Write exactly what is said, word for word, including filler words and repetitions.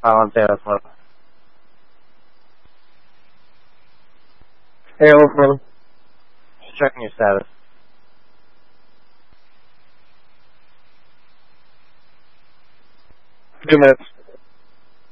file on Taylor's phone. Hey, hello, Just checking your status. Two minutes.